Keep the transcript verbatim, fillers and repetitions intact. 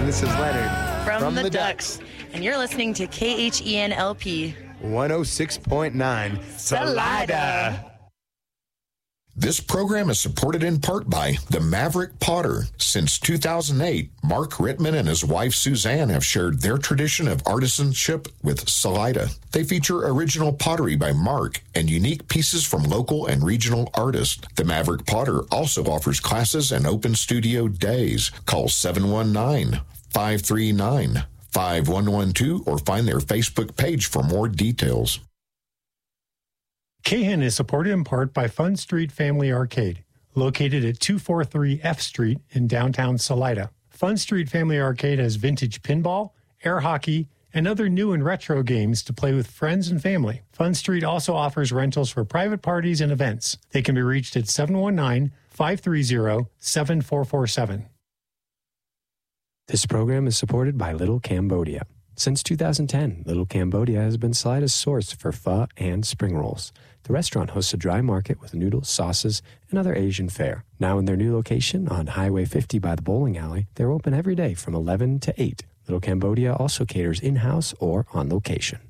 And this is Leonard From, from the, the Ducks. Ducks. And you're listening to K H E N L P. one oh six point nine. Salida. This program is supported in part by the Maverick Potter. Since two thousand eight, Mark Rittman and his wife Suzanne have shared their tradition of artisanship with Salida. They feature original pottery by Mark and unique pieces from local and regional artists. The Maverick Potter also offers classes and open studio days. Call seven one nine, five three nine, five one one two or find their Facebook page for more details. K H E N is supported in part by Fun Street Family Arcade, located at two forty-three F Street in downtown Salida. Fun Street Family Arcade has vintage pinball, air hockey, and other new and retro games to play with friends and family. Fun Street also offers rentals for private parties and events. They can be reached at seven one nine, five three zero, seven four four seven. This program is supported by Little Cambodia. Since two thousand ten, Little Cambodia has been Salida's source for pho and spring rolls. The restaurant hosts a dry market with noodles, sauces, and other Asian fare. Now in their new location on Highway fifty by the bowling alley, they're open every day from eleven to eight. Little Cambodia also caters in-house or on location.